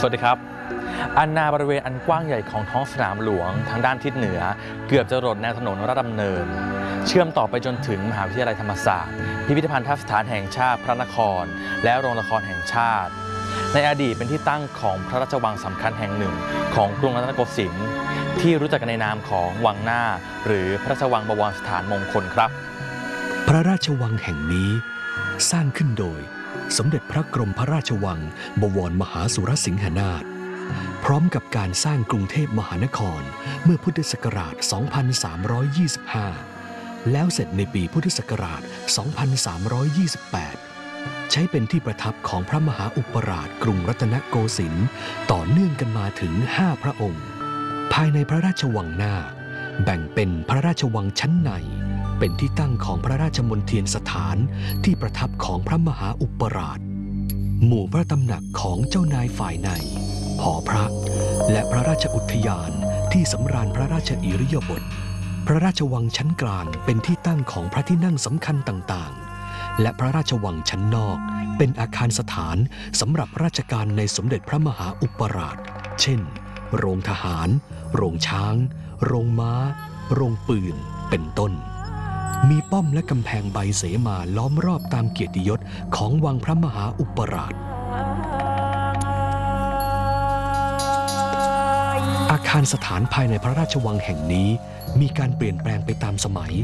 สวัสดีครับอันนาบริเวณอันกว้างใหญ่ของท้องสนามหลวงทางด้านทิศเหนือเกือบจะหลดแนวถนนราชดำเนินเชื่อมต่อไปจนถึงมหาวิทยาลัยธรรมศาสตร์พิพิธภัณฑสถานแห่งชาติพระนครและโรงละครแห่งชาติในอดีตเป็นที่ตั้งของพระราชวังสำคัญแห่งหนึ่งของกรุงรัตนโกสินทร์ที่รู้จักกันในนามของวังหน้าหรือพระราชวังบวรสถานมงคลครับพระราชวังแห่งนี้สร้างขึ้นโดยสมเด็จพระกรมพระราชวังบวรมหาสุรสิงหนาถพร้อมกับการสร้างกรุงเทพมหานครเมื่อพุทธศักราช 2325 แล้วเสร็จในปีพุทธศักราช 2328 ใช้เป็นที่ประทับของพระมหาอุปราชกรุงรัตนโกสินทร์ต่อเนื่องกันมาถึง 5 พระองค์ภายในพระราชวังหน้าแบ่งเป็นพระราชวังชั้นในเป็นที่ตั้งของพระราชมณฑียนสถานที่ประทับของพระมหาอุปราชหมู่พระตำหนักของเจ้านายฝ่ายในหอพระและพระราชอุทยานที่สำราญพระราชอิริยาบถพระราชวังชั้นกลางเป็นที่ตั้งของพระที่นั่งสำคัญต่างๆและพระราชวังชั้นนอกเป็นอาคารสถานสำหรับราชการในสมเด็จพระมหาอุปราชเช่นโรงทหารโรงช้างโรงม้าโรงปืนเป็นต้นมีป้อมและกำแพงใบเสมาล้อมรอบตามเกียรติยศของวังพระมหาอุปราชอาคารสถานภายในพระราชวังแห่งนี้มีการเปลี่ยนแปลงไปตามสมัย